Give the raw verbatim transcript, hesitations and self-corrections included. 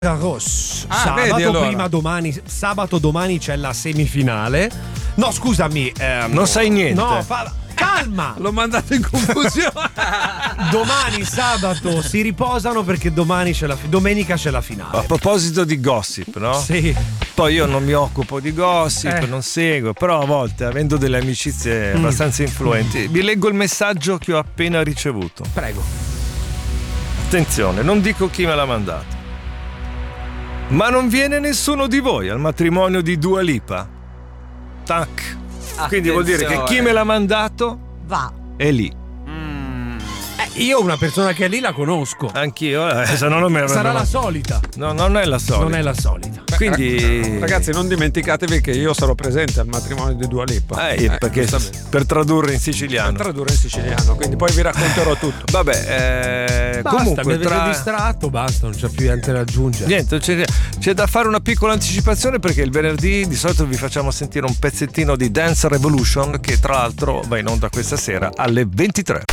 Garros. Ah, sabato vedi, allora. prima domani, sabato domani c'è la semifinale. No, scusami, ehm, Non sai niente. No, fa, calma. L'ho mandato in confusione. Domani sabato si riposano perché domani c'è la domenica c'è la finale. A proposito di gossip, no? Sì. Poi io non mi occupo di gossip, Eh. non seguo, però a volte, avendo delle amicizie Mm. abbastanza influenti, vi leggo il messaggio che ho appena ricevuto. Prego. Attenzione, non dico chi me l'ha mandato. Ma non viene nessuno di voi al matrimonio di Dua Lipa? Tac. Quindi vuol dire che chi me l'ha mandato Va. è lì. Eh, io una persona che è lì la conosco. Anch'io, eh, se no non me Sarà la solita. No, non è la solita. Non è la solita. Quindi Ragazzi, non dimenticatevi che io sarò presente al matrimonio di Dua Lipa. Eh, Eh, perché giustamente. per tradurre in siciliano. Per tradurre in siciliano, quindi poi vi racconterò tutto. Vabbè, eh, Basta, comunque mi avete tra... distratto, basta, non c'è più niente da aggiungere. Niente, c'è, c'è da fare una piccola anticipazione perché il venerdì di solito vi facciamo sentire un pezzettino di Dance Revolution che tra l'altro va in onda questa sera alle ventitré.